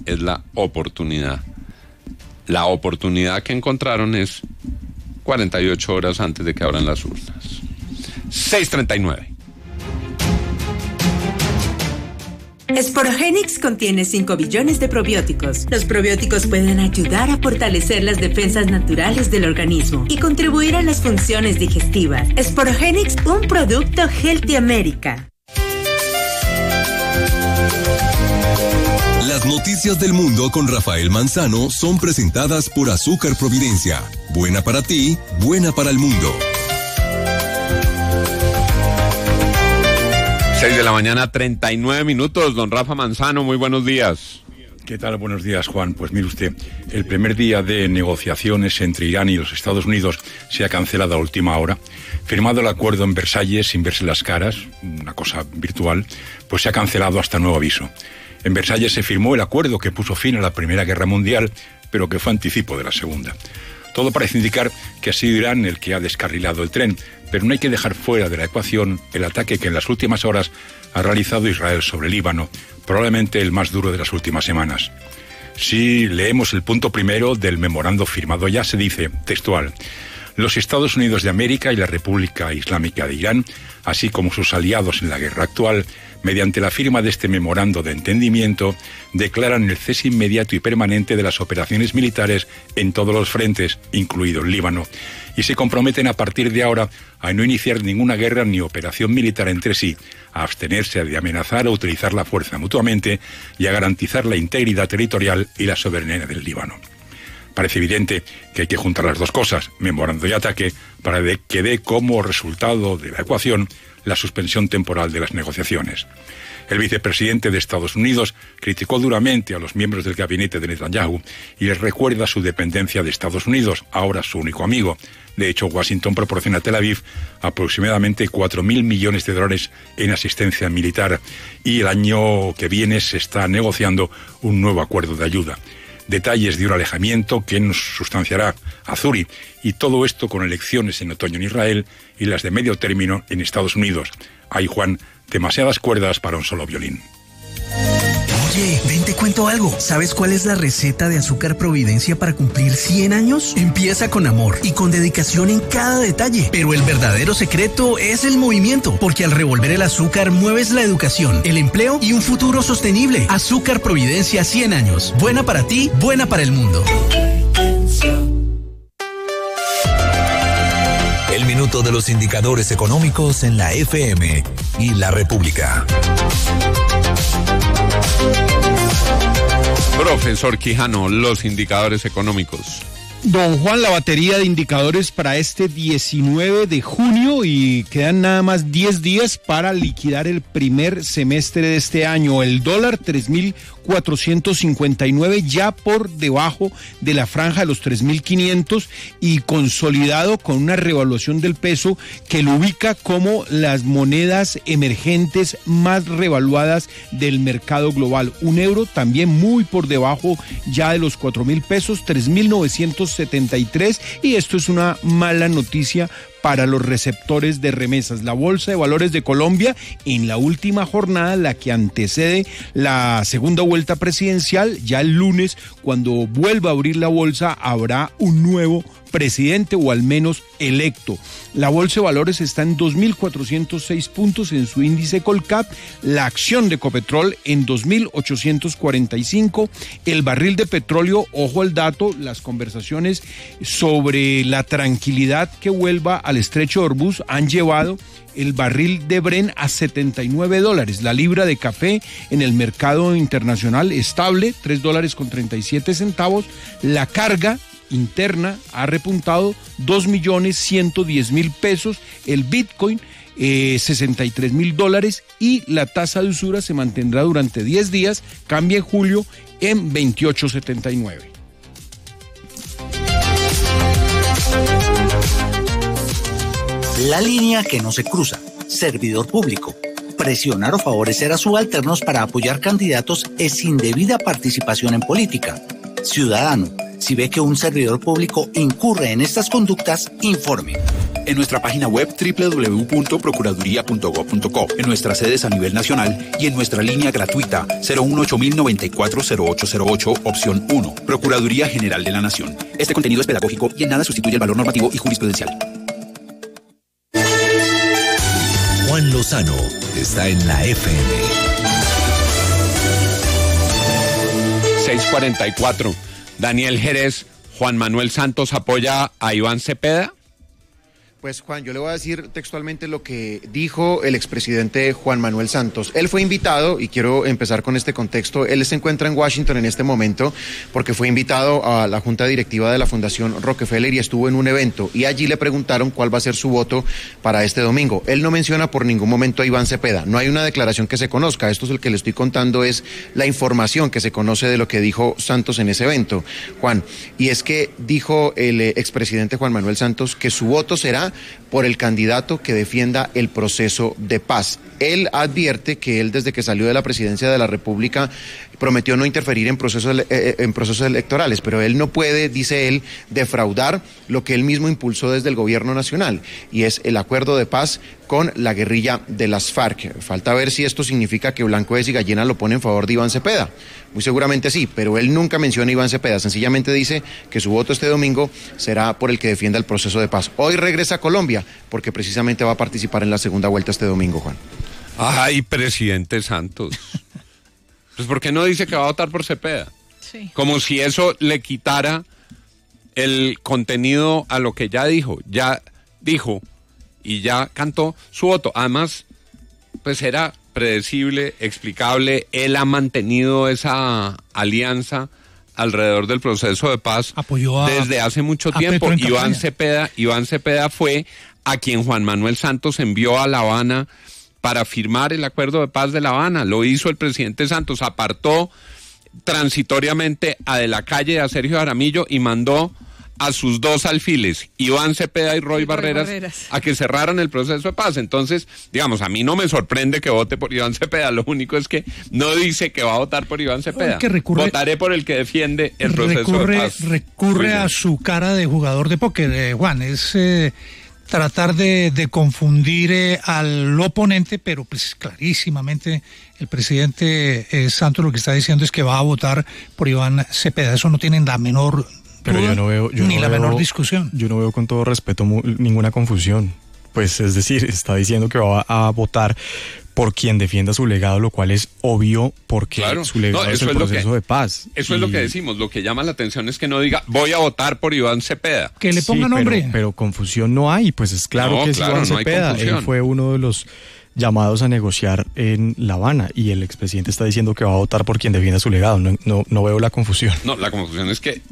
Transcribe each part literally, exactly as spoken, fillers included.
es la oportunidad. La oportunidad que encontraron es cuarenta y ocho horas antes de que abran las urnas. seis treinta y nueve. Sporogenix contiene cinco billones de probióticos. Los probióticos pueden ayudar a fortalecer las defensas naturales del organismo y contribuir a las funciones digestivas. Sporogenix, un producto Healthy America. Las noticias del mundo con Rafael Manzano son presentadas por Azúcar Providencia. Buena para ti, buena para el mundo. seis de la mañana, treinta y nueve minutos. Don Rafa Manzano, muy buenos días. ¿Qué tal? Buenos días, Juan. Pues mire usted, el primer día de negociaciones entre Irán y los Estados Unidos se ha cancelado a última hora. Firmado el acuerdo en Versalles sin verse las caras, una cosa virtual, pues se ha cancelado hasta nuevo aviso. En Versalles se firmó el acuerdo que puso fin a la Primera Guerra Mundial, pero que fue anticipo de la Segunda. Todo parece indicar que ha sido Irán el que ha descarrilado el tren, pero no hay que dejar fuera de la ecuación el ataque que en las últimas horas ha realizado Israel sobre Líbano, probablemente el más duro de las últimas semanas. Si leemos el punto primero del memorando firmado ya, se dice, textual: los Estados Unidos de América y la República Islámica de Irán, así como sus aliados en la guerra actual, mediante la firma de este memorando de entendimiento, declaran el cese inmediato y permanente de las operaciones militares en todos los frentes, incluido el Líbano, y se comprometen a partir de ahora a no iniciar ninguna guerra ni operación militar entre sí, a abstenerse de amenazar o utilizar la fuerza mutuamente y a garantizar la integridad territorial y la soberanía del Líbano. Parece evidente que hay que juntar las dos cosas, memorando y ataque, para que dé como resultado de la ecuación la suspensión temporal de las negociaciones. El vicepresidente de Estados Unidos criticó duramente a los miembros del gabinete de Netanyahu y les recuerda su dependencia de Estados Unidos, ahora su único amigo. De hecho, Washington proporciona a Tel Aviv aproximadamente cuatro mil millones de dólares en asistencia militar y el año que viene se está negociando un nuevo acuerdo de ayuda. Detalles de un alejamiento que nos sustanciará a Zuri, y todo esto con elecciones en otoño en Israel y las de medio término en Estados Unidos. Ay, Juan, demasiadas cuerdas para un solo violín. Oye, ven, te cuento algo. ¿Sabes cuál es la receta de Azúcar Providencia para cumplir cien años? Empieza con amor y con dedicación en cada detalle. Pero el verdadero secreto es el movimiento, porque al revolver el azúcar mueves la educación, el empleo y un futuro sostenible. Azúcar Providencia, cien años. Buena para ti, buena para el mundo. El minuto de los indicadores económicos en la F M y la República. Profesor Quijano, los indicadores económicos. Don Juan, la batería de indicadores para este diecinueve de junio, y quedan nada más diez días para liquidar el primer semestre de este año. El dólar tres mil cuatrocientos cincuenta y nueve, ya por debajo de la franja de los tres mil quinientos y consolidado con una revaluación del peso que lo ubica como las monedas emergentes más revaluadas del mercado global. Un euro también muy por debajo ya de los cuatro mil pesos, tres mil novecientos setenta y tres, y esto es una mala noticia para los receptores de remesas. La Bolsa de Valores de Colombia, en la última jornada, la que antecede la segunda vuelta presidencial, ya el lunes, cuando vuelva a abrir la bolsa, habrá un nuevo presidente, o al menos electo. La Bolsa de Valores está en dos mil cuatrocientos seis puntos en su índice Colcap, la acción de Ecopetrol en dos mil ochocientos cuarenta y cinco, el barril de petróleo, ojo al dato, las conversaciones sobre la tranquilidad que vuelva al estrecho de Hormuz han llevado el barril de Brent a setenta y nueve dólares, la libra de café en el mercado internacional estable, tres dólares con treinta y siete centavos, la carga interna ha repuntado dos millones ciento diez mil pesos, el Bitcoin eh, sesenta y tres mil dólares, y la tasa de usura se mantendrá durante diez días, cambia en julio en veintiocho setenta y nueve. La línea que no se cruza. Servidor público. Presionar o favorecer a subalternos para apoyar candidatos es indebida participación en política. Ciudadano, si ve que un servidor público incurre en estas conductas, informe. En nuestra página web doble u doble u doble u punto procuraduría punto gob punto co, en nuestras sedes a nivel nacional y en nuestra línea gratuita cero uno ocho mil noventa y cuatro cero ocho cero ocho, opción uno. Procuraduría General de la Nación. Este contenido es pedagógico y en nada sustituye el valor normativo y jurisprudencial. Juan Lozano está en la F M. seis cuarenta y cuatro. Daniel Jerez, Juan Manuel Santos apoya a Iván Cepeda. Pues Juan, yo le voy a decir textualmente lo que dijo el expresidente Juan Manuel Santos. Él fue invitado, y quiero empezar con este contexto, él se encuentra en Washington en este momento porque fue invitado a la junta directiva de la Fundación Rockefeller y estuvo en un evento, y allí le preguntaron cuál va a ser su voto para este domingo. Él no menciona por ningún momento a Iván Cepeda, no hay una declaración que se conozca, esto es el que le estoy contando, es la información que se conoce de lo que dijo Santos en ese evento, Juan, y es que dijo el expresidente Juan Manuel Santos que su voto será por el candidato que defienda el proceso de paz. Él advierte que él, desde que salió de la presidencia de la República, prometió no interferir en procesos, eh, en procesos electorales, pero él no puede, dice él, defraudar lo que él mismo impulsó desde el gobierno nacional, y es el acuerdo de paz con la guerrilla de las FARC. Falta ver si esto significa que Blanco de Gallina lo pone en favor de Iván Cepeda. Muy seguramente sí, pero él nunca menciona a Iván Cepeda, sencillamente dice que su voto este domingo será por el que defienda el proceso de paz. Hoy regresa a Colombia, porque precisamente va a participar en la segunda vuelta este domingo, Juan. Ay, presidente Santos. Pues ¿por qué no dice que va a votar por Cepeda? Sí. Como si eso le quitara el contenido a lo que ya dijo. Ya dijo y ya cantó su voto. Además, pues era predecible, explicable. Él ha mantenido esa alianza alrededor del proceso de paz Apoyó a, desde hace mucho tiempo. Iván Cepeda, Iván Cepeda fue a quien Juan Manuel Santos envió a La Habana para firmar el acuerdo de paz de La Habana. Lo hizo el presidente Santos, apartó transitoriamente a De la Calle, a Sergio Jaramillo, y mandó a sus dos alfiles, Iván Cepeda y Roy, y Roy Barreras, Barreras, a que cerraran el proceso de paz. Entonces, digamos, a mí no me sorprende que vote por Iván Cepeda, lo único es que no dice que va a votar por Iván Cepeda. Que recurre, Votaré por el que defiende el proceso recurre, de paz. Recurre a su cara de jugador de póker, eh, Juan, es... Eh... tratar de, de confundir eh, al oponente, pero pues clarísimamente el presidente eh, Santos lo que está diciendo es que va a votar por Iván Cepeda. Eso no tiene la menor pero duda, yo no veo, yo ni no la veo, menor discusión. Yo no veo, con todo respeto, mu- ninguna confusión. Pues es decir, está diciendo que va a votar por quien defienda su legado, lo cual es obvio porque claro. su legado no, es el es proceso que, de paz. Eso y... es lo que decimos. Lo que llama la atención es que no diga voy a votar por Iván Cepeda. Que le ponga sí, nombre. Pero, pero confusión no hay, pues es claro no, que es claro, Iván no Cepeda. Él fue uno de los llamados a negociar en La Habana y el expresidente está diciendo que va a votar por quien defienda su legado. No, no, no veo la confusión. No, la confusión es que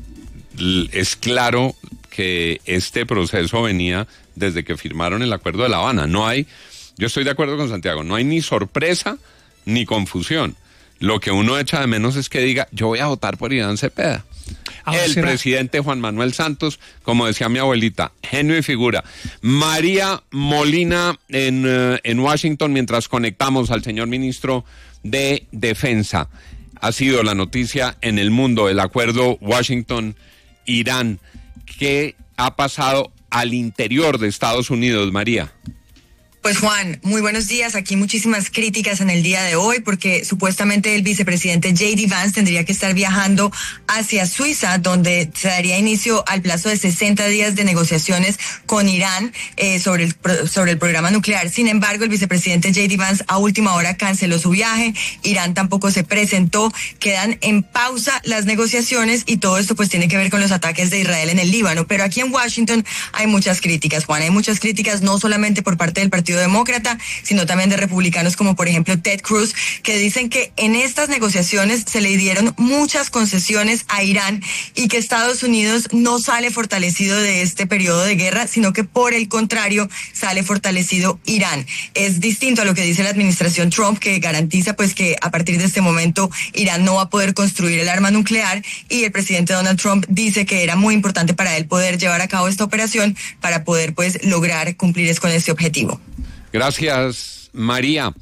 es claro que este proceso venía desde que firmaron el acuerdo de La Habana. No hay, yo estoy de acuerdo con Santiago, no hay ni sorpresa ni confusión. Lo que uno echa de menos es que diga, yo voy a votar por Iván Cepeda. Ahora el será... presidente Juan Manuel Santos, como decía mi abuelita, genio y figura. María Molina en, uh, en Washington, mientras conectamos al señor ministro de Defensa. Ha sido la noticia en el mundo, el acuerdo Washington-Irán. ¿Qué ha pasado al interior de Estados Unidos, María? Pues Juan, muy buenos días. Aquí muchísimas críticas en el día de hoy porque supuestamente el vicepresidente J D Vance tendría que estar viajando hacia Suiza, donde se daría inicio al plazo de sesenta días de negociaciones con Irán eh, sobre el sobre el programa nuclear. Sin embargo, el vicepresidente J D Vance a última hora canceló su viaje. Irán tampoco se presentó. Quedan en pausa las negociaciones y todo esto pues tiene que ver con los ataques de Israel en el Líbano. Pero aquí en Washington hay muchas críticas, Juan. Hay muchas críticas no solamente por parte del Partido Demócrata, sino también de republicanos como por ejemplo Ted Cruz, que dicen que en estas negociaciones se le dieron muchas concesiones a Irán y que Estados Unidos no sale fortalecido de este periodo de guerra, sino que por el contrario sale fortalecido Irán. Es distinto a lo que dice la administración Trump, que garantiza pues que a partir de este momento Irán no va a poder construir el arma nuclear, y el presidente Donald Trump dice que era muy importante para él poder llevar a cabo esta operación para poder pues lograr cumplir con este objetivo. Gracias, María.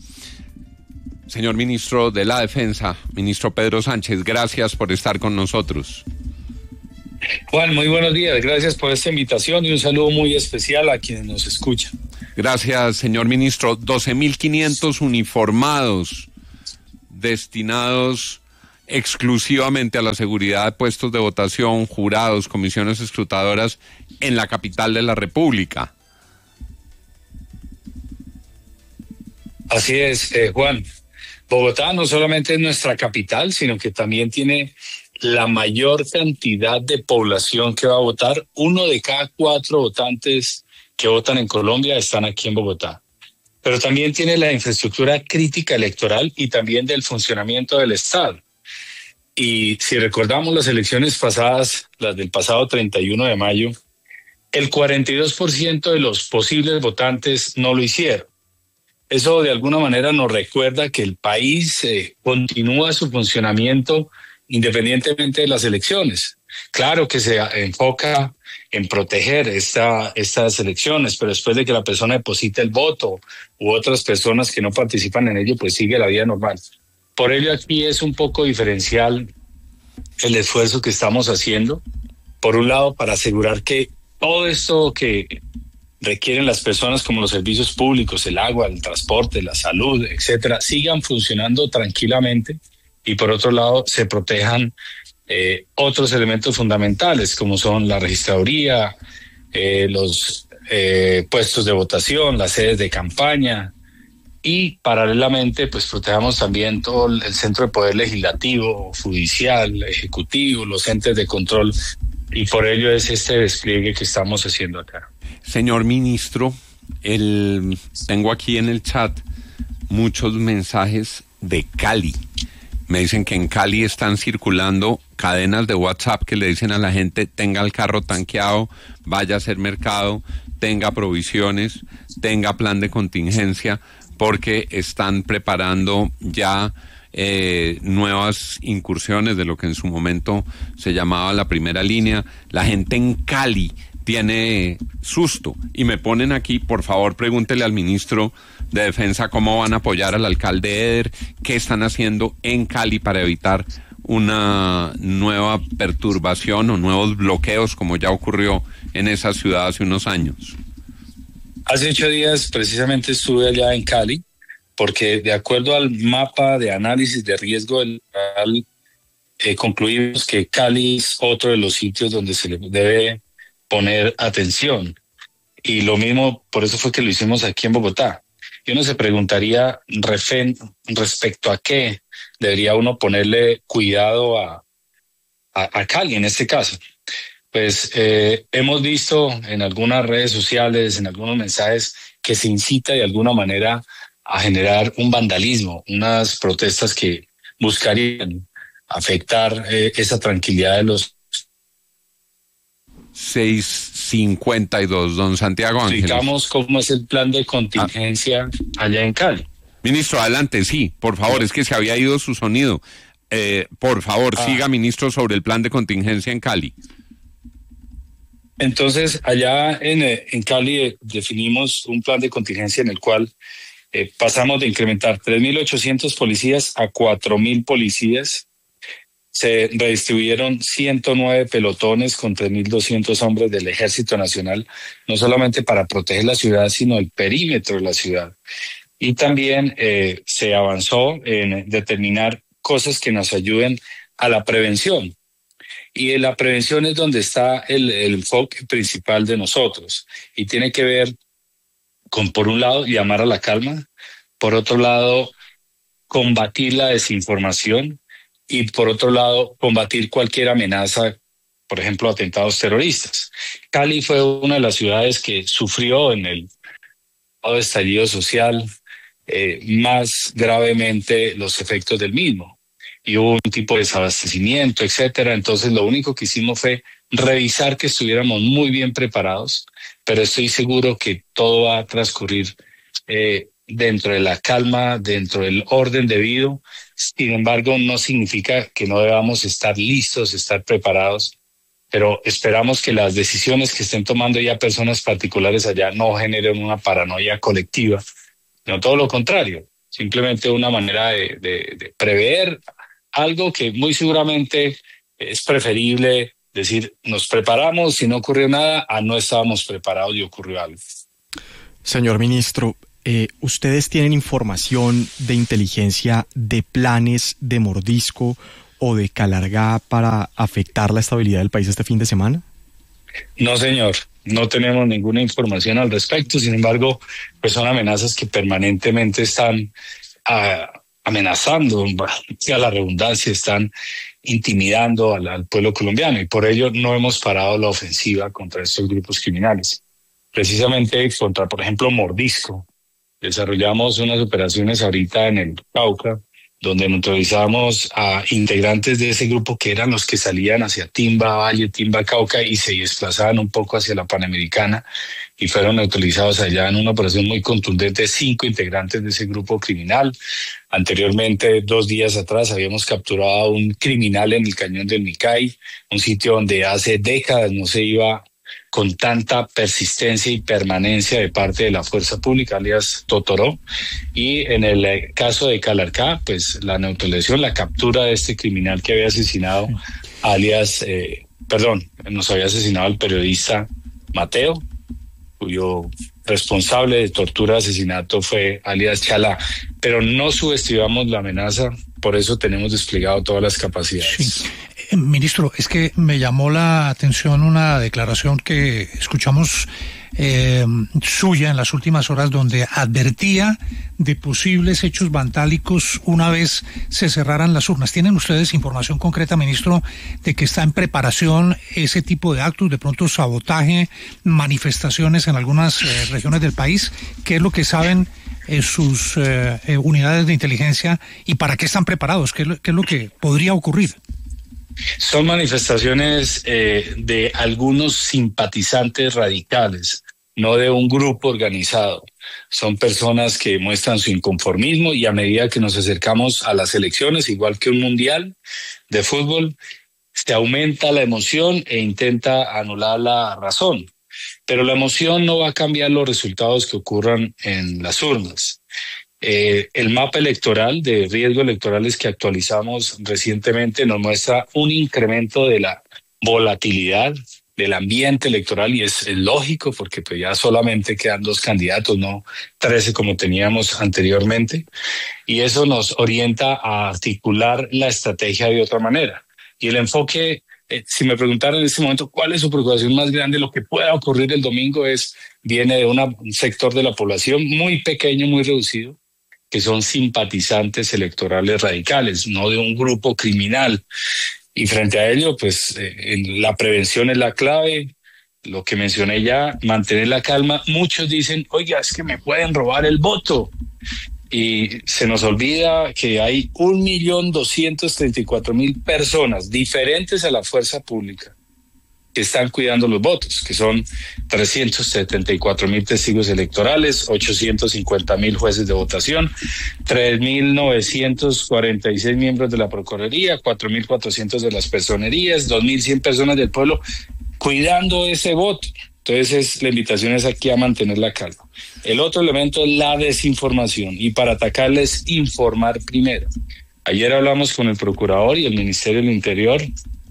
Señor ministro de la Defensa, ministro Pedro Sánchez, gracias por estar con nosotros. Juan, muy buenos días. Gracias por esta invitación y un saludo muy especial a quienes nos escuchan. Gracias, señor ministro. doce mil quinientos uniformados destinados exclusivamente a la seguridad de puestos de votación, jurados, comisiones escrutadoras en la capital de la República. Así es, eh, Juan. Bogotá no solamente es nuestra capital, sino que también tiene la mayor cantidad de población que va a votar. Uno de cada cuatro votantes que votan en Colombia están aquí en Bogotá. Pero también tiene la infraestructura crítica electoral y también del funcionamiento del Estado. Y si recordamos las elecciones pasadas, las del pasado treinta y uno de mayo, el cuarenta y dos por ciento de los posibles votantes no lo hicieron. Eso de alguna manera nos recuerda que el país eh, continúa su funcionamiento independientemente de las elecciones. Claro que se enfoca en proteger esta, estas elecciones, pero después de que la persona deposita el voto u otras personas que no participan en ello, pues sigue la vida normal. Por ello aquí es un poco diferencial el esfuerzo que estamos haciendo. Por un lado, para asegurar que todo esto que requieren las personas, como los servicios públicos, el agua, el transporte, la salud, etcétera, sigan funcionando tranquilamente, y por otro lado se protejan eh, otros elementos fundamentales como son la registraduría, eh, los eh, puestos de votación, las sedes de campaña, y paralelamente pues protejamos también todo el centro de poder legislativo, judicial, ejecutivo, los entes de control, y por ello es este despliegue que estamos haciendo acá. Señor ministro, el, tengo aquí en el chat muchos mensajes de Cali. Me dicen que en Cali están circulando cadenas de WhatsApp que le dicen a la gente: tenga el carro tanqueado, vaya a hacer mercado, tenga provisiones, tenga plan de contingencia, porque están preparando ya eh, nuevas incursiones de lo que en su momento se llamaba la primera línea. La gente en Cali tiene susto y me ponen aquí: por favor, pregúntele al ministro de Defensa cómo van a apoyar al alcalde Eder, qué están haciendo en Cali para evitar una nueva perturbación o nuevos bloqueos como ya ocurrió en esa ciudad hace unos años. Hace ocho días precisamente estuve allá en Cali, porque de acuerdo al mapa de análisis de riesgo electoral, eh, concluimos que Cali es otro de los sitios donde se le debe poner atención. Y lo mismo, por eso fue que lo hicimos aquí en Bogotá. Y uno se preguntaría refen, respecto a qué debería uno ponerle cuidado a, a, a Cali en este caso. Pues eh, hemos visto en algunas redes sociales, en algunos mensajes, que se incita de alguna manera a generar un vandalismo, unas protestas que buscarían afectar eh, esa tranquilidad de los... seis cincuenta y dos, don Santiago Ángeles. Explicamos cómo es el plan de contingencia ah. allá en Cali. Ministro, adelante, sí, por favor, es que se había ido su sonido. Eh, por favor, ah. siga, ministro, sobre el plan de contingencia en Cali. Entonces, allá en, en Cali eh, definimos un plan de contingencia en el cual eh, pasamos de incrementar tres mil ochocientos policías a cuatro mil policías. Se redistribuyeron ciento nueve pelotones con tres mil doscientos hombres del Ejército Nacional, no solamente para proteger la ciudad, sino el perímetro de la ciudad. Y también eh, se avanzó en determinar cosas que nos ayuden a la prevención. Y en la prevención es donde está el, el enfoque principal de nosotros. Y tiene que ver con, por un lado, llamar a la calma, por otro lado, combatir la desinformación, y por otro lado, combatir cualquier amenaza, por ejemplo, atentados terroristas. Cali fue una de las ciudades que sufrió en el estallido social eh, más gravemente los efectos del mismo. Y hubo un tipo de desabastecimiento, etcétera. Entonces, lo único que hicimos fue revisar que estuviéramos muy bien preparados, pero estoy seguro que todo va a transcurrir eh, dentro de la calma, dentro del orden debido. Sin embargo, no significa que no debamos estar listos, estar preparados, pero esperamos que las decisiones que estén tomando ya personas particulares allá no generen una paranoia colectiva, sino todo lo contrario, simplemente una manera de, de, de prever algo que muy seguramente es preferible decir, nos preparamos y no ocurrió nada, a no estábamos preparados y ocurrió algo. Señor ministro, eh, ¿ustedes tienen información de inteligencia de planes de mordisco o de Calargá para afectar la estabilidad del país este fin de semana? No, señor, no tenemos ninguna información al respecto. Sin embargo, pues son amenazas que permanentemente están uh, amenazando, a la redundancia, están intimidando al, al pueblo colombiano, y por ello no hemos parado la ofensiva contra estos grupos criminales. Precisamente contra, por ejemplo, Mordisco, desarrollamos unas operaciones ahorita en el Cauca, donde neutralizamos a integrantes de ese grupo que eran los que salían hacia Timba, Valle, Timba, Cauca y se desplazaban un poco hacia la Panamericana, y fueron neutralizados allá en una operación muy contundente, cinco integrantes de ese grupo criminal. Anteriormente, dos días atrás, habíamos capturado a un criminal en el Cañón del Micay, un sitio donde hace décadas no se iba con tanta persistencia y permanencia de parte de la fuerza pública, alias Totoró. Y en el caso de Calarcá, pues la neutralización, la captura de este criminal que había asesinado, alias, eh, perdón, nos había asesinado al periodista Mateo, cuyo responsable de tortura, asesinato fue alias Chalá. Pero no subestimamos la amenaza, por eso tenemos desplegado todas las capacidades. Sí. Eh, ministro, es que me llamó la atención una declaración que escuchamos eh, suya en las últimas horas, donde advertía de posibles hechos vandálicos una vez se cerraran las urnas. ¿Tienen ustedes información concreta, ministro, de que está en preparación ese tipo de actos, de pronto sabotaje, manifestaciones en algunas eh, regiones del país? ¿Qué es lo que saben eh, sus eh, eh, unidades de inteligencia y para qué están preparados? ¿Qué es lo, qué es lo que podría ocurrir? Son manifestaciones eh, de algunos simpatizantes radicales, no de un grupo organizado. Son personas que muestran su inconformismo, y a medida que nos acercamos a las elecciones, igual que un mundial de fútbol, se aumenta la emoción e intenta anular la razón. Pero la emoción no va a cambiar los resultados que ocurran en las urnas. Eh, el mapa electoral de riesgos electorales que actualizamos recientemente nos muestra un incremento de la volatilidad del ambiente electoral, y es, es lógico porque pues ya solamente quedan dos candidatos, no trece como teníamos anteriormente, y eso nos orienta a articular la estrategia de otra manera. Y el enfoque, eh, si me preguntaran en este momento cuál es su preocupación más grande, lo que pueda ocurrir el domingo es, viene de una, un sector de la población muy pequeño, muy reducido, que son simpatizantes electorales radicales, no de un grupo criminal. Y frente a ello, pues eh, la prevención es la clave, lo que mencioné ya, mantener la calma. Muchos dicen, oiga, es que me pueden robar el voto. Y se nos olvida que hay un millón doscientos treinta y cuatro mil personas diferentes a la fuerza pública que están cuidando los votos, que son trescientos setenta y cuatro mil testigos electorales, ochocientos cincuenta mil jueces de votación, tres mil novecientos cuarenta y seis miembros de la Procuraduría, cuatro mil cuatrocientos de las personerías, dos mil cien personas del pueblo cuidando ese voto. Entonces es, la invitación es aquí a mantener la calma. El otro elemento es la desinformación, y para atacarla es informar primero. Ayer hablamos con el Procurador y el Ministerio del Interior,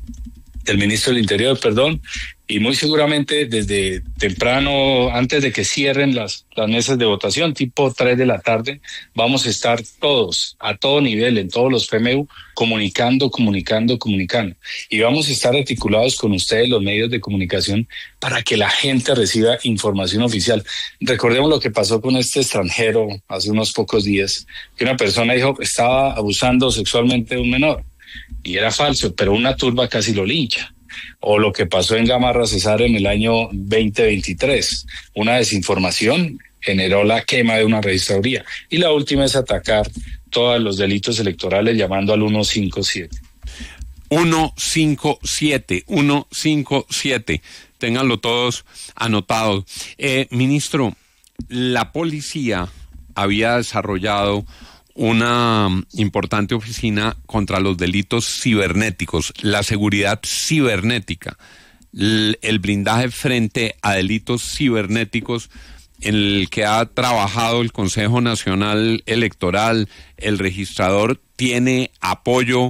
el ministro del Interior, perdón, y muy seguramente desde temprano, antes de que cierren las, las mesas de votación, tipo tres de la tarde, vamos a estar todos, a todo nivel, en todos los P M U, comunicando, comunicando, comunicando. Y vamos a estar articulados con ustedes, los medios de comunicación, para que la gente reciba información oficial. Recordemos lo que pasó con este extranjero hace unos pocos días, que una persona dijo que estaba abusando sexualmente de un menor, y era falso, pero una turba casi lo lincha. O lo que pasó en Gamarra Cesar en el año veinte veintitrés. Una desinformación generó la quema de una registraduría. Y la última es atacar todos los delitos electorales llamando al ciento cincuenta y siete. ciento cincuenta y siete, ciento cincuenta y siete. Ténganlo todos anotados. Eh, ministro, la policía había desarrollado una importante oficina contra los delitos cibernéticos, la seguridad cibernética, el, el blindaje frente a delitos cibernéticos, en el que ha trabajado el Consejo Nacional Electoral. El registrador tiene apoyo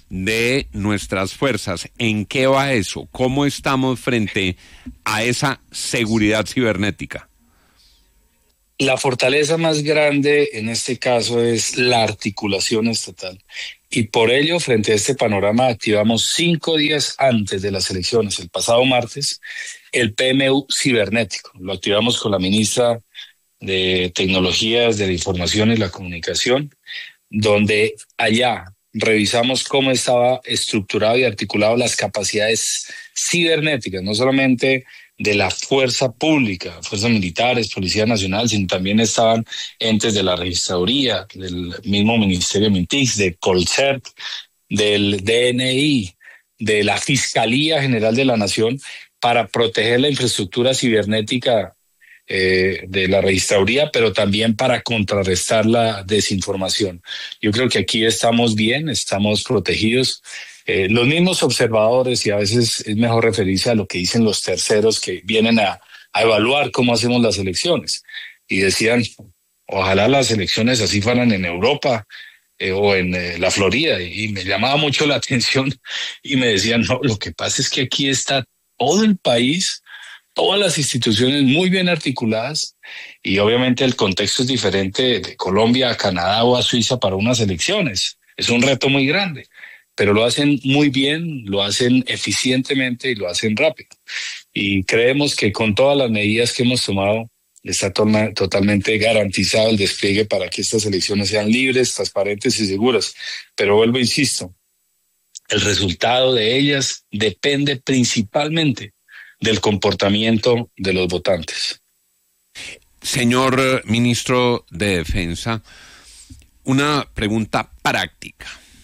de nuestras fuerzas. ¿En qué va eso? ¿Cómo estamos frente a esa seguridad cibernética? La fortaleza más grande en este caso es la articulación estatal. Y por ello, frente a este panorama, activamos cinco días antes de las elecciones, el pasado martes, el P M U cibernético. Lo activamos con la ministra de Tecnologías de la Información y la Comunicación, donde allá revisamos cómo estaba estructurado y articulado las capacidades cibernéticas, no solamente de la fuerza pública, fuerzas militares, Policía Nacional, sino también estaban entes de la registraduría, del mismo Ministerio Mintix, de Colcert, del D N I, de la Fiscalía General de la Nación, para proteger la infraestructura cibernética eh, de la registraduría, pero también para contrarrestar la desinformación. Yo creo que aquí estamos bien, estamos protegidos. Eh, los mismos observadores, y a veces es mejor referirse a lo que dicen los terceros que vienen a, a evaluar cómo hacemos las elecciones, y decían, ojalá las elecciones así fueran en Europa eh, o en eh, la Florida, y, y me llamaba mucho la atención y me decían, no, lo que pasa es que aquí está todo el país, todas las instituciones muy bien articuladas, y obviamente el contexto es diferente de Colombia a Canadá o a Suiza para unas elecciones. Es un reto muy grande, pero lo hacen muy bien, lo hacen eficientemente y lo hacen rápido. Y creemos que con todas las medidas que hemos tomado está to- totalmente garantizado el despliegue para que estas elecciones sean libres, transparentes y seguras. Pero vuelvo, insisto, el resultado de ellas depende principalmente del comportamiento de los votantes. Señor ministro de Defensa, una pregunta práctica.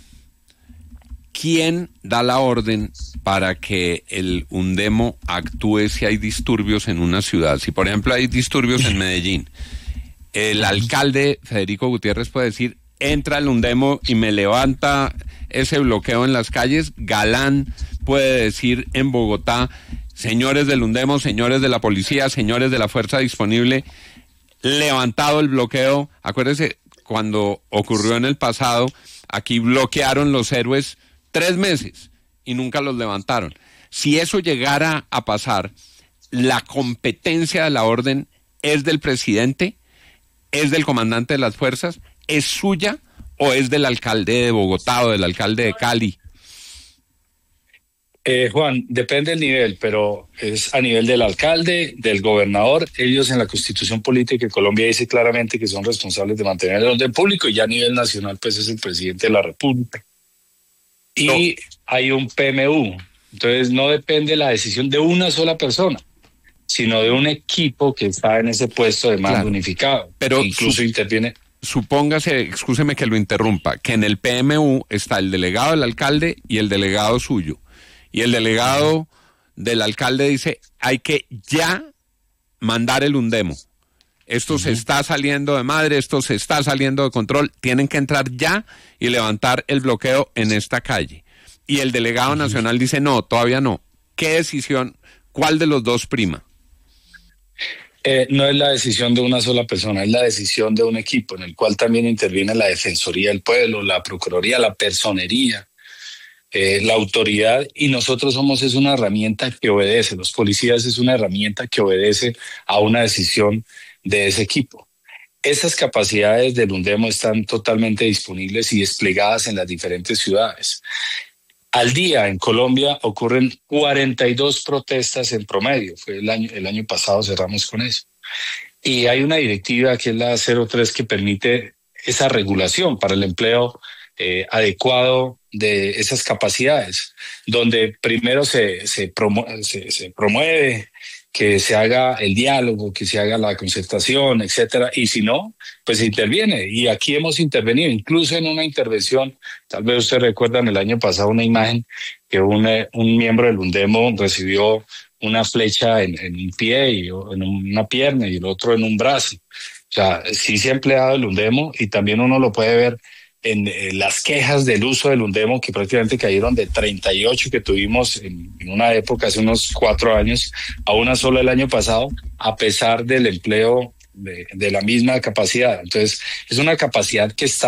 ¿Quién da la orden para que el Undemo actúe si hay disturbios en una ciudad? Si, por ejemplo, hay disturbios en Medellín, el alcalde Federico Gutiérrez puede decir, entra el Undemo y me levanta ese bloqueo en las calles. Galán puede decir en Bogotá, señores del Undemo, señores de la policía, señores de la fuerza disponible, levantado el bloqueo. Acuérdese, cuando ocurrió en el pasado, aquí bloquearon los héroes tres meses y nunca los levantaron. Si eso llegara a pasar, ¿la competencia de la orden es del presidente, es del comandante de las fuerzas, es suya o es del alcalde de Bogotá o del alcalde de Cali? Eh, Juan, depende del nivel, pero es a nivel del alcalde, del gobernador. Ellos en la Constitución Política de Colombia dice claramente que son responsables de mantener el orden público, y ya a nivel nacional pues es el presidente de la República. Y no. Hay un P M U, entonces no depende la decisión de una sola persona, sino de un equipo que está en ese puesto de mando claro. unificado. Pero incluso su, interviene. Supóngase, excúseme que lo interrumpa, que en el P M U está el delegado del alcalde y el delegado suyo. Y el delegado del alcalde dice, hay que ya mandar el Undemo. Esto uh-huh. se está saliendo de madre, esto se está saliendo de control, tienen que entrar ya y levantar el bloqueo en esta calle. Y el delegado uh-huh. nacional dice, no, todavía no. ¿Qué decisión, cuál de los dos prima? Eh, no es la decisión de una sola persona, es la decisión de un equipo en el cual también interviene la Defensoría del Pueblo, la Procuraduría, la Personería, eh, la autoridad, y nosotros somos es una herramienta que obedece, los policías es una herramienta que obedece a una decisión de ese equipo. Esas capacidades del Undemo están totalmente disponibles y desplegadas en las diferentes ciudades. Al día en Colombia ocurren cuarenta y dos protestas en promedio. Fue el año, el año pasado cerramos con eso. Y hay una directiva que es la cero tres que permite esa regulación para el empleo eh, adecuado de esas capacidades, donde primero se, se, promu se, se promueve que se haga el diálogo, que se haga la concertación, etcétera, y si no, pues se interviene. Y aquí hemos intervenido, incluso en una intervención, tal vez ustedes recuerdan el año pasado una imagen que un, un miembro del Undemo recibió una flecha en, en un pie y en una pierna y el otro en un brazo. O sea, sí se ha empleado el Undemo, y también uno lo puede ver en, en las quejas del uso del Undemo, que prácticamente cayeron de treinta y ocho que tuvimos en, en una época, hace unos cuatro años, a una sola el año pasado, a pesar del empleo de, de la misma capacidad. Entonces, es una capacidad que está,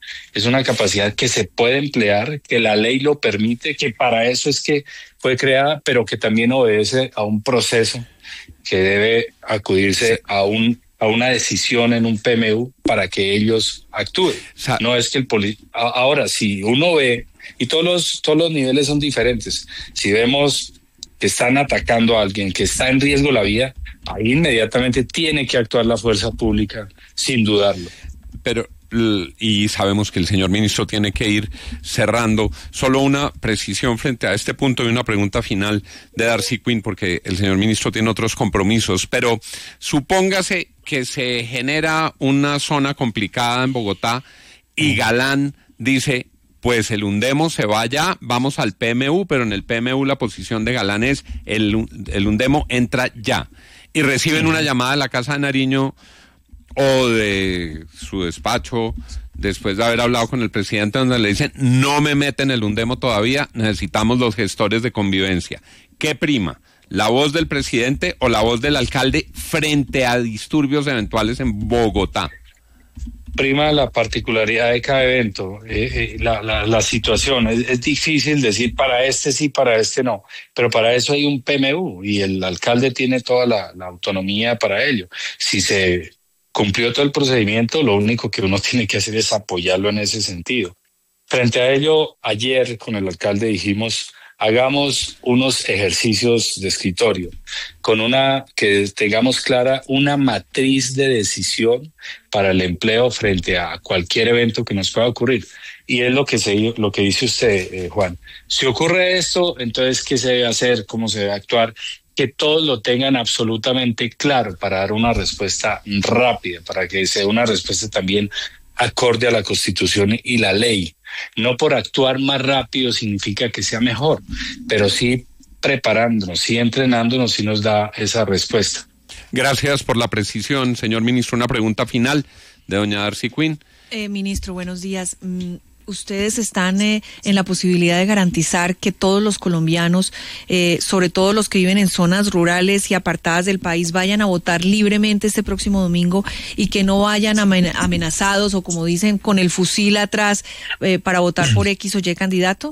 es una capacidad que se puede emplear, que la ley lo permite, que para eso es que fue creada, pero que también obedece a un proceso que debe acudirse a un a una decisión en un P M U para que ellos actúen. O sea, no es que el poli... Ahora, si uno ve, y todos los, todos los niveles son diferentes, si vemos que están atacando a alguien, que está en riesgo la vida, ahí inmediatamente tiene que actuar la fuerza pública, sin dudarlo. Pero, y sabemos que el señor ministro tiene que ir cerrando. Solo una precisión frente a este punto y una pregunta final de Darcy Quinn, porque el señor ministro tiene otros compromisos. Pero supóngase que se genera una zona complicada en Bogotá y Galán dice, pues el Undemo se vaya, vamos al P M U, pero en el P M U la posición de Galán es el, el Undemo entra ya. Y reciben una llamada de la Casa de Nariño o de su despacho, después de haber hablado con el presidente, donde le dicen, no me meten el Undemo todavía, necesitamos los gestores de convivencia. ¿Qué prima? ¿La voz del presidente o la voz del alcalde frente a disturbios eventuales en Bogotá? Prima la particularidad de cada evento, eh, eh, la, la, la situación. Es, es difícil decir para este sí, para este no, pero para eso hay un P M U y el alcalde tiene toda la, la autonomía para ello. Si se cumplió todo el procedimiento, lo único que uno tiene que hacer es apoyarlo en ese sentido. Frente a ello, ayer con el alcalde dijimos, hagamos unos ejercicios de escritorio, con una, que tengamos clara una matriz de decisión para el empleo frente a cualquier evento que nos pueda ocurrir. Y es lo que se, lo que dice usted, eh, Juan. Si ocurre esto, entonces, ¿qué se debe hacer? ¿Cómo se debe actuar? Que todos lo tengan absolutamente claro para dar una respuesta rápida, para que sea una respuesta también acorde a la Constitución y la ley. No por actuar más rápido significa que sea mejor, pero sí preparándonos, sí entrenándonos, sí nos da esa respuesta. Gracias por la precisión, señor ministro. Una pregunta final de doña Darcy Quinn. Eh, ministro, buenos días. Mm. Ustedes están eh, en la posibilidad de garantizar que todos los colombianos, eh, sobre todo los que viven en zonas rurales y apartadas del país, vayan a votar libremente este próximo domingo y que no vayan amenazados o, como dicen, con el fusil atrás eh, para votar por X o Y candidato?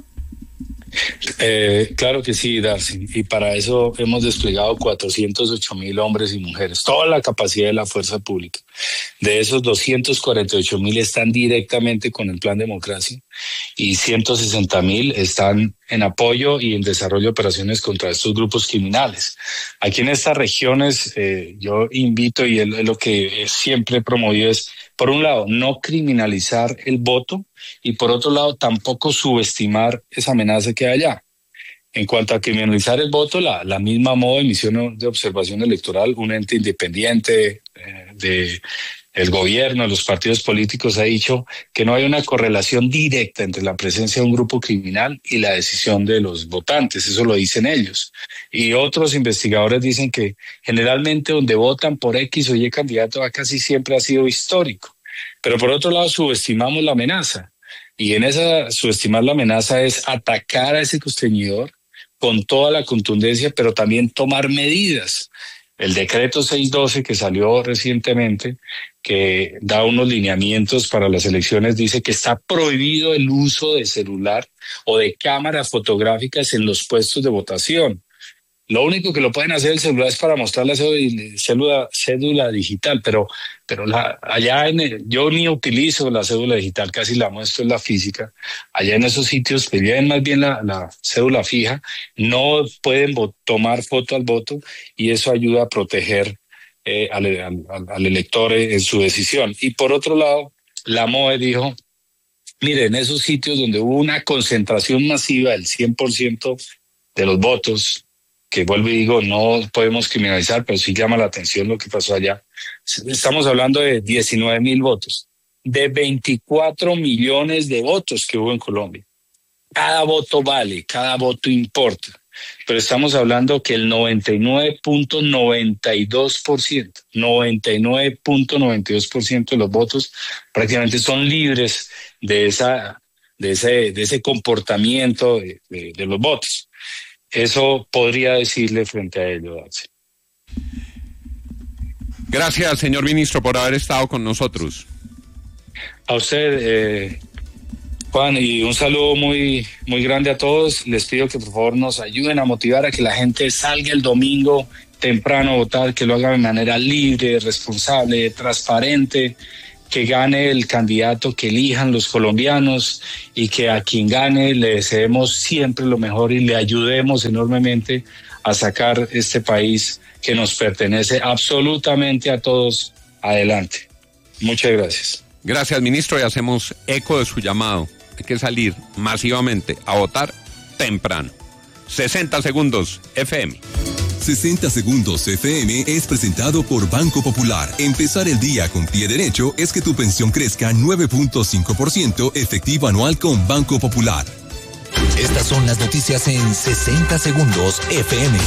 Eh, claro que sí, Darcy, y para eso hemos desplegado cuatrocientos ocho mil hombres y mujeres, toda la capacidad de la fuerza pública. De esos doscientos cuarenta y ocho mil están directamente con el Plan Democracia y ciento sesenta mil están en apoyo y en desarrollo de operaciones contra estos grupos criminales. Aquí en estas regiones eh, yo invito, y es lo que siempre he promovido, es, por un lado, no criminalizar el voto y por otro lado, tampoco subestimar esa amenaza que hay allá. En cuanto a criminalizar el voto, la, la misma modo de emisión de observación electoral, un ente independiente eh, de el gobierno, los partidos políticos, ha dicho que no hay una correlación directa entre la presencia de un grupo criminal y la decisión de los votantes. Eso lo dicen ellos. Y otros investigadores dicen que generalmente donde votan por X o Y candidato casi siempre ha sido histórico. Pero por otro lado, subestimamos la amenaza. Y en esa subestimar la amenaza es atacar a ese constreñidor con toda la contundencia, pero también tomar medidas. El decreto seiscientos doce que salió recientemente, que da unos lineamientos para las elecciones, dice que está prohibido el uso de celular o de cámaras fotográficas en los puestos de votación. Lo único que lo pueden hacer el celular es para mostrar la cédula, cédula digital, pero, pero la, allá en el, yo ni utilizo la cédula digital, casi la muestro en la física. Allá en esos sitios que vienen más bien la, la cédula fija, no pueden tomar foto al voto y eso ayuda a proteger eh, al, al, al elector en su decisión. Y por otro lado, la M O E dijo, miren, en esos sitios donde hubo una concentración masiva del cien por ciento de los votos, que vuelvo y digo, no podemos criminalizar, pero sí llama la atención lo que pasó allá. Estamos hablando de diecinueve mil votos, de veinticuatro millones de votos que hubo en Colombia. Cada voto vale, cada voto importa, pero estamos hablando que el noventa y nueve punto noventa y dos por ciento, noventa y nueve punto noventa y dos por ciento de los votos prácticamente son libres de, esa, de, ese, de ese comportamiento de, de, de los votos. Eso podría decirle frente a ello, Darcy. Gracias, señor ministro, por haber estado con nosotros. A usted, eh, Juan, y un saludo muy, muy grande a todos. Les pido que por favor nos ayuden a motivar a que la gente salga el domingo temprano a votar, que lo haga de manera libre, responsable, transparente, que gane el candidato que elijan los colombianos y que a quien gane le deseemos siempre lo mejor y le ayudemos enormemente a sacar este país que nos pertenece absolutamente a todos adelante. Muchas gracias. Gracias, ministro, y hacemos eco de su llamado. Hay que salir masivamente a votar temprano. sesenta segundos F M. sesenta segundos F M es presentado por Banco Popular. Empezar el día con pie derecho es que tu pensión crezca nueve punto cinco por ciento efectivo anual con Banco Popular. Estas son las noticias en sesenta segundos F M.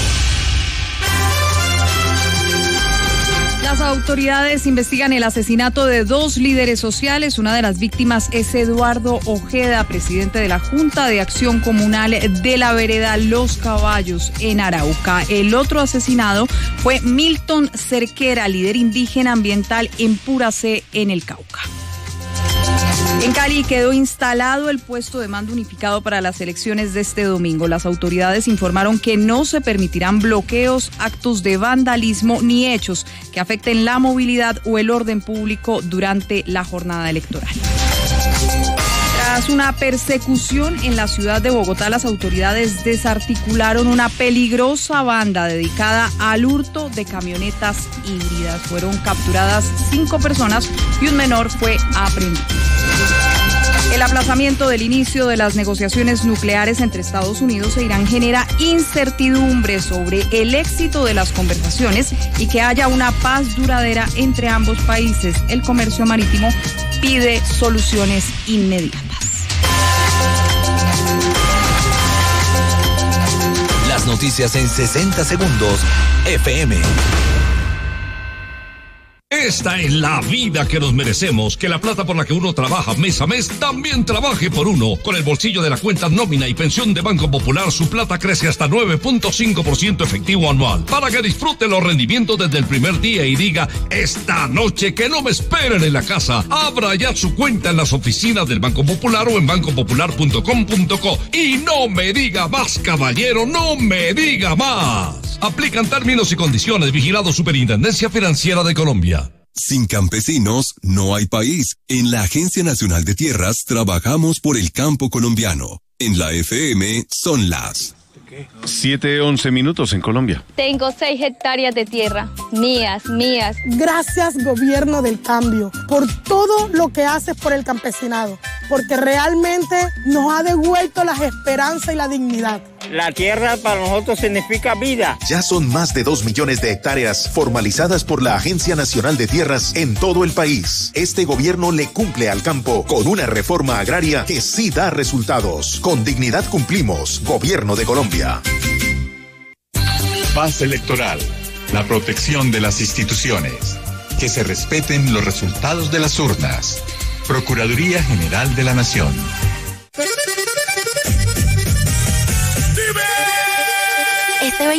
Las autoridades investigan el asesinato de dos líderes sociales. Una de las víctimas es Eduardo Ojeda, presidente de la Junta de Acción Comunal de la vereda Los Caballos en Arauca. El otro asesinado fue Milton Cerquera, líder indígena ambiental en Puracé, en el Cauca. En Cali quedó instalado el puesto de mando unificado para las elecciones de este domingo. Las autoridades informaron que no se permitirán bloqueos, actos de vandalismo ni hechos que afecten la movilidad o el orden público durante la jornada electoral. Tras una persecución en la ciudad de Bogotá, las autoridades desarticularon una peligrosa banda dedicada al hurto de camionetas híbridas. Fueron capturadas cinco personas y un menor fue aprehendido. El aplazamiento del inicio de las negociaciones nucleares entre Estados Unidos e Irán genera incertidumbre sobre el éxito de las conversaciones y que haya una paz duradera entre ambos países. El comercio marítimo pide soluciones inmediatas. Las noticias en sesenta segundos F M. Esta es la vida que nos merecemos, que la plata por la que uno trabaja mes a mes también trabaje por uno. Con el bolsillo de la cuenta nómina y pensión de Banco Popular, su plata crece hasta nueve punto cinco por ciento efectivo anual. Para que disfrute los rendimientos desde el primer día y diga, esta noche que no me esperen en la casa. Abra ya su cuenta en las oficinas del Banco Popular o en banco popular punto com punto co. Y no me diga más, caballero, no me diga más. Aplican términos y condiciones. Vigilado Superintendencia Financiera de Colombia. Sin campesinos no hay país. En la Agencia Nacional de Tierras trabajamos por el campo colombiano. En la F M son las siete once minutos en Colombia. Tengo seis hectáreas de tierra, mías, mías. Gracias, gobierno del cambio, por todo lo que haces por el campesinado, porque realmente nos ha devuelto la esperanza y la dignidad. La tierra para nosotros significa vida. Ya son más de dos millones de hectáreas formalizadas por la Agencia Nacional de Tierras en todo el país. Este gobierno le cumple al campo con una reforma agraria que sí da resultados. Con dignidad cumplimos. Gobierno de Colombia. Paz electoral. La protección de las instituciones. Que se respeten los resultados de las urnas. Procuraduría General de la Nación.